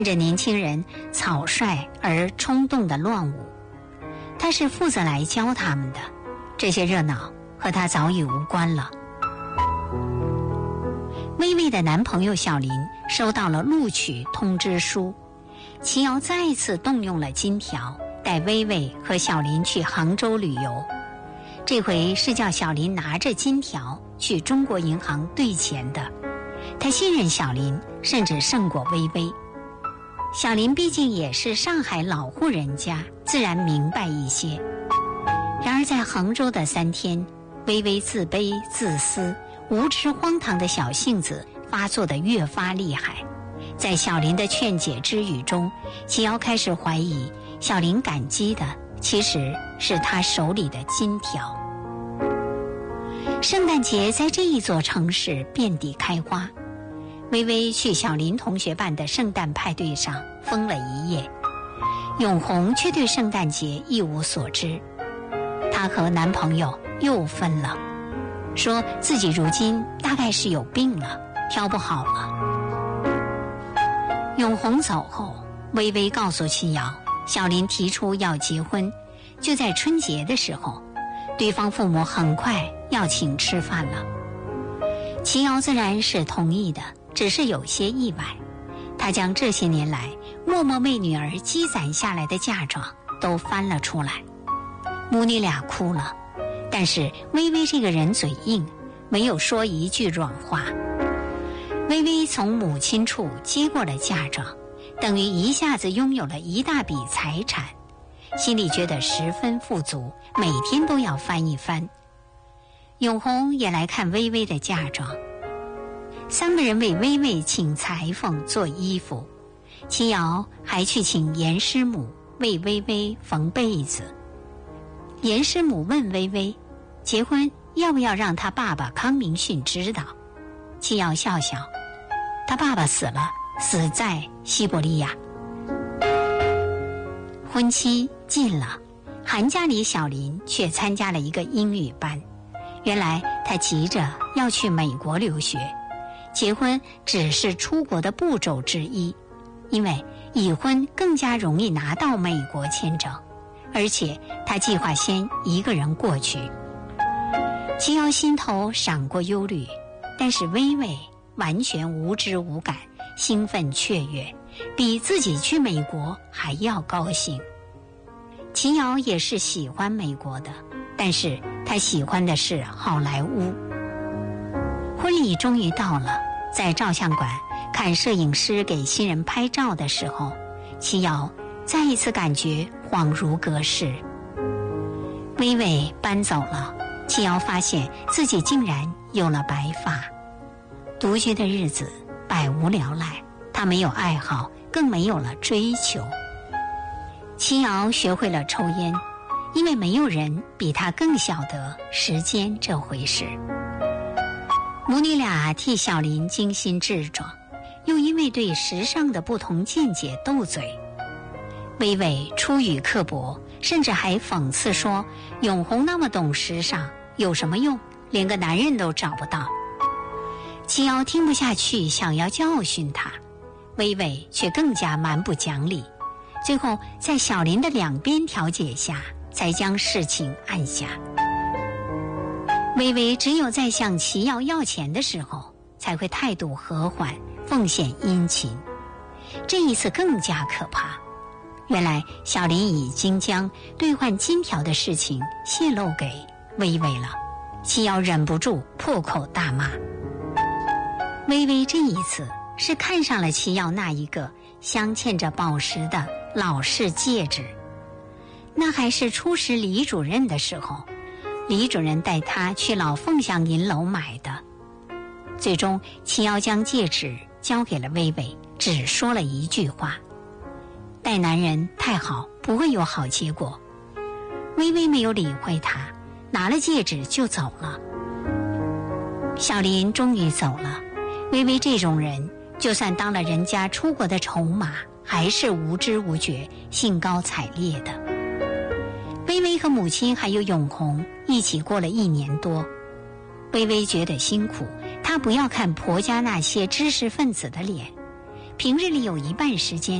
着年轻人草率而冲动的乱舞。他是负责来教他们的，这些热闹和他早已无关了。薇薇的男朋友小林收到了录取通知书，齐瑶再次动用了金条，带薇薇和小林去杭州旅游。这回是叫小林拿着金条去中国银行兑钱的。他信任小林，甚至胜过薇薇。小林毕竟也是上海老户人家，自然明白一些。然而在杭州的3天，薇薇自卑、自私、无知、荒唐的小性子发作得越发厉害。在小林的劝解之语中，齐瑶开始怀疑小林感激的其实是他手里的金条。圣诞节在这一座城市遍地开花，薇薇去小林同学办的圣诞派对上疯了一夜，永红却对圣诞节一无所知。她和男朋友又分了，说自己如今大概是有病了，挑不好了。永红走后，薇薇告诉齐瑶，小林提出要结婚，就在春节的时候，对方父母很快要请吃饭了。齐瑶自然是同意的，只是有些意外。她将这些年来默默为女儿积攒下来的嫁妆都翻了出来。母女俩哭了，但是薇薇这个人嘴硬，没有说一句软话。薇薇从母亲处接过了嫁妆，等于一下子拥有了一大笔财产，心里觉得十分富足，每天都要翻一翻。永红也来看薇薇的嫁妆，3个人为薇薇请裁缝做衣服，齐瑶还去请严师母为薇薇缝被子。严师母问薇薇，结婚要不要让他爸爸康明训知道？齐瑶笑笑，他爸爸死了，死在西伯利亚。婚期近了，寒假里小林却参加了一个英语班。原来他急着要去美国留学，结婚只是出国的步骤之一，因为已婚更加容易拿到美国签证，而且他计划先一个人过去。齐瑶心头闪过忧虑，但是薇薇完全无知无感，兴奋雀跃，比自己去美国还要高兴。齐瑶也是喜欢美国的，但是她喜欢的是好莱坞。婚礼终于到了，在照相馆看摄影师给新人拍照的时候，齐瑶再一次感觉恍如隔世。薇薇搬走了，齐瑶发现自己竟然有了白发。独居的日子百无聊赖，她没有爱好，更没有了追求。齐瑶学会了抽烟，因为没有人比她更晓得时间这回事。母女俩替小林精心制装，又因为对时尚的不同见解斗嘴。薇薇出语刻薄，甚至还讽刺说永红那么懂时尚有什么用，连个男人都找不到。齐瑶听不下去，想要教训她，薇薇却更加蛮不讲理。最后在小林的两边调解下，才将事情按下。薇薇只有在向齐瑶要钱的时候，才会态度和缓，奉献殷勤。这一次更加可怕，原来小林已经将兑换金条的事情泄露给薇薇了。齐瑶忍不住破口大骂。薇薇这一次是看上了齐瑶那一个镶嵌着宝石的老式戒指，那还是初识李主任的时候，李主任带他去老凤祥银楼买的。最终齐瑶将戒指交给了薇薇，只说了一句话：待男人太好，不会有好结果。薇薇没有理会他，拿了戒指就走了。小林终于走了，薇薇这种人就算当了人家出国的筹码，还是无知无觉，兴高采烈的。薇薇和母亲还有永红一起过了1年多。薇薇觉得辛苦，她不要看婆家那些知识分子的脸， 平日里有一半时间